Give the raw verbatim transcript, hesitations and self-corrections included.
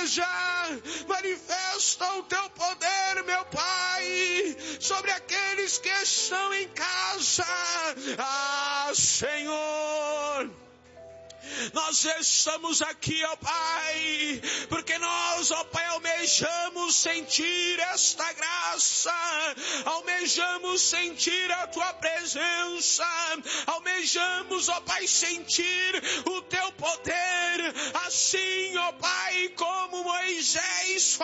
igreja. Manifesta o teu poder, meu Pai, sobre aqueles que estão em casa. Ah, Senhor, nós estamos aqui, ó Pai, porque nós, ó Pai, almejamos sentir esta graça, almejamos sentir a Tua presença, almejamos, ó Pai, sentir o Teu poder, assim, ó Pai, como Moisés